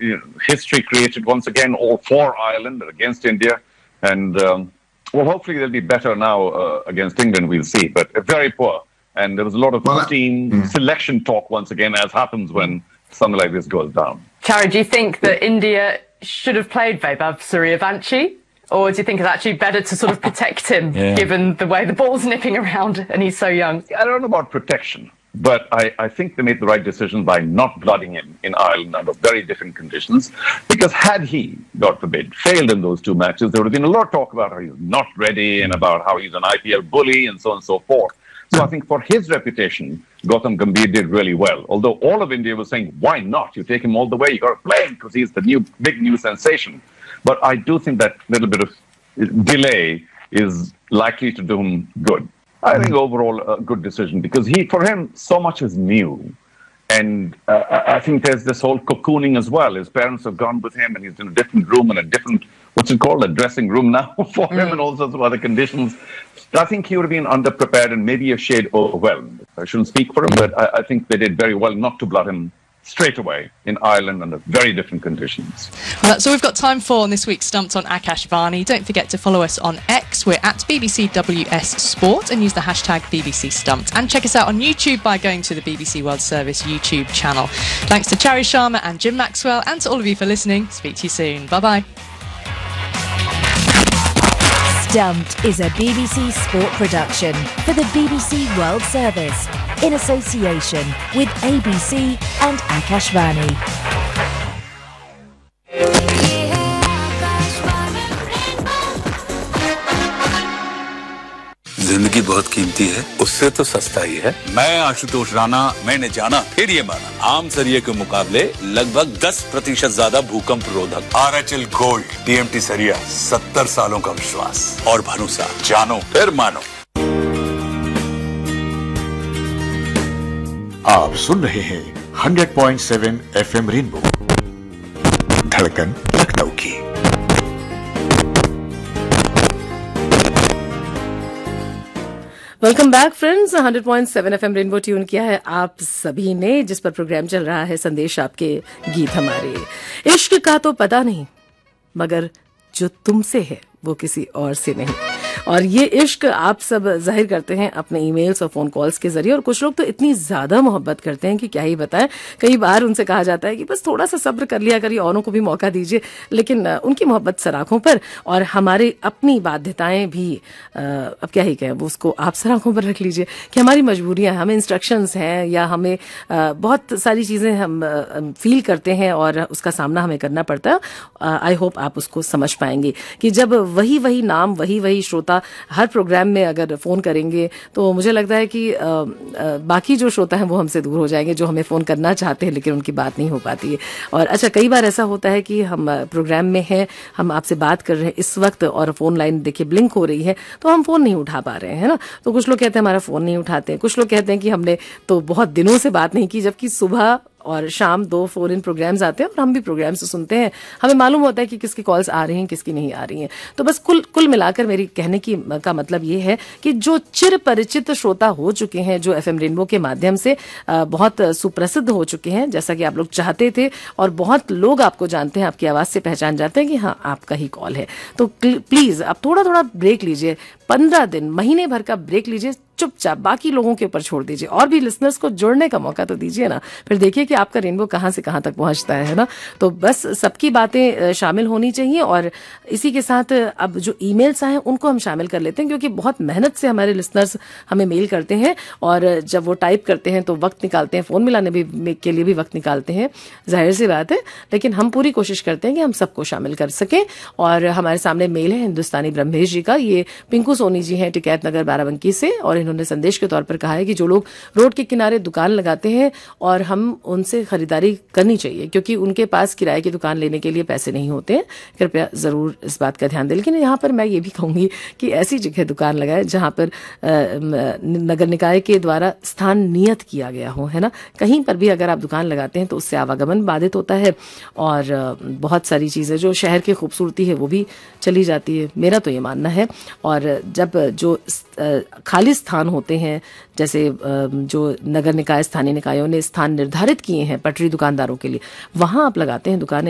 history created once again, all for Ireland against India. And, well, hopefully they'll be better now against England, we'll see. But very poor. And there was a lot of team selection talk once again, as happens when something like this goes down. Chari, do you think that India should have played Vaibhav Suryavanshi? Or do you think it's actually better to sort of protect him, given the way the ball's nipping around and he's so young? I don't know about protection, but I think they made the right decision by not blooding him in Ireland under very different conditions. Because had he, God forbid, failed in those two matches, there would have been a lot of talk about how he's not ready and about how he's an IPL bully and so on and so forth. So I think for his reputation, Gautam Gambhir did really well. Although all of India was saying, why not? You take him all the way, you got to play him because he's the big new sensation. But I do think that little bit of delay is likely to do him good. I think overall a good decision because for him, so much is new. And I think there's this whole cocooning as well. His parents have gone with him and he's in a different room and a different, what's it called, a dressing room now for him and all sorts of other conditions. I think he would have been underprepared and maybe a shade overwhelmed. I shouldn't speak for him, but I think they did very well not to blood him straight away in Ireland under very different conditions. Well, that's all we've got time for on this week's Stumped on Akashvani. Don't forget to follow us on X. We're at BBCWS Sport and use the hashtag BBC Stumped. And check us out on YouTube by going to the BBC World Service YouTube channel. Thanks to Chari Sharma and Jim Maxwell and to all of you for listening. Speak to you soon. Bye-bye. Stumped is a BBC Sport production for the BBC World Service in association with ABC and Akashvani. जिंदगी बहुत कीमती है, उससे तो सस्ता ही है। मैं आशुतोष राणा, मैंने जाना फिर ये माना, आम सरिये के मुकाबले लगभग 10% ज्यादा भूकंप रोधक। RHL गोल्ड TMT सरिया, 70 सालों का विश्वास और भरोसा। जानो फिर मानो। आप सुन रहे हैं 100.7 FM रेनबो, धड़कन लखनऊ की। Welcome back friends. 100.7 FM rainbow tune किया है आप सभी ने, जिस पर प्रोग्राम चल रहा है संदेश आपके गीत हमारे। इश्क का तो पता नहीं, मगर जो तुमसे है वो किसी और से नहीं। और ये इश्क आप सब जाहिर करते हैं अपने ईमेल्स और फोन कॉल्स के जरिए। और कुछ लोग तो इतनी ज्यादा मोहब्बत करते हैं कि क्या ही बताएं। कई बार उनसे कहा जाता है कि बस थोड़ा सा सब्र कर लिया करिए, औरों को भी मौका दीजिए। लेकिन उनकी मोहब्बत सराखों पर और हमारी अपनी बाध्यताएं भी, अब क्या ही कहें, वो उसको आप सराखों पर रख लीजिए कि हमारी मजबूरियां, हमें इंस्ट्रक्शंस हैं या हमें बहुत सारी चीजें हम फील करते हैं और उसका सामना हमें करना पड़ता है। आई होप आप उसको समझ पाएंगे कि जब वही नाम, वही श्रोता हर प्रोग्राम में अगर फोन करेंगे तो मुझे लगता है कि बाकी जो श्रोता हैं वो हमसे दूर हो जाएंगे, जो हमें फोन करना चाहते हैं लेकिन उनकी बात नहीं हो पाती है। और अच्छा, कई बार ऐसा होता है कि हम प्रोग्राम में हैं, हम आपसे बात कर रहे हैं इस वक्त और फोन लाइन देखिए ब्लिंक हो रही है तो हम फोन नहीं उठा पा रहे हैं, है ना। तो कुछ लोग कहते हैं हमारा फोन नहीं उठाते, कुछ लोग कहते हैं कि हमने तो बहुत दिनों से बात नहीं की, जबकि सुबह और शाम 2 फोन इन प्रोग्राम्स आते हैं और हम भी प्रोग्राम से सुनते हैं। हमें मालूम होता है कि किसकी कॉल्स आ रही हैं, किसकी नहीं आ रही हैं। तो बस कुल मिलाकर मेरी कहने का मतलब ये है कि जो चिर परिचित श्रोता हो चुके हैं, जो FM रेनबो के माध्यम से बहुत सुप्रसिद्ध हो चुके हैं, जैसा कि आप लोग चाहते थे, और बहुत लोग आपको जानते हैं, आपकी आवाज से पहचान जाते हैं कि हाँ आपका ही कॉल है। तो प्लीज आप थोड़ा ब्रेक लीजिए, 15 दिन, महीने भर का ब्रेक लीजिए, चुपचाप बाकी लोगों के ऊपर छोड़ दीजिए और भी लिसनर्स को जुड़ने का मौका तो दीजिए ना। फिर देखिए कि आपका रेनबो कहां से कहां तक पहुंचता है ना। तो बस सबकी बातें शामिल होनी चाहिए। और इसी के साथ अब जो ईमेल्स आए उनको हम शामिल कर लेते हैं, क्योंकि बहुत मेहनत से हमारे लिसनर्स हमें मेल करते हैं और जब वो टाइप करते हैं तो वक्त निकालते हैं, फोन मिलाने भी के लिए भी वक्त निकालते हैं, जाहिर सी बात है। लेकिन हम पूरी कोशिश करते हैं कि हम सबको शामिल कर सकें। और हमारे सामने मेल है हिंदुस्तानी ब्रह्मेश जी का। ये पिंकू सोनी जी हैं टिकैत नगर बाराबंकी से, और इन्होंने संदेश के तौर पर कहा है कि जो लोग रोड के किनारे दुकान लगाते हैं और हम उनसे खरीदारी करनी चाहिए, क्योंकि उनके पास किराए की दुकान लेने के लिए पैसे नहीं होते हैं। कृपया जरूर इस बात का ध्यान दें। लेकिन यहाँ पर मैं ये भी कहूंगी कि ऐसी जगह दुकान लगाए जहां पर नगर निकाय के द्वारा स्थान नियत किया गया हो, है ना। कहीं पर भी अगर आप दुकान लगाते हैं तो उससे आवागमन बाधित होता है और बहुत सारी चीजें जो शहर की खूबसूरती है वो भी चली जाती है, मेरा तो ये मानना है। और जब जो खाली स्थान होते हैं, जैसे जो नगर निकाय, स्थानीय निकायों ने स्थान निर्धारित किए हैं पटरी दुकानदारों के लिए, वहां आप लगाते हैं दुकानें,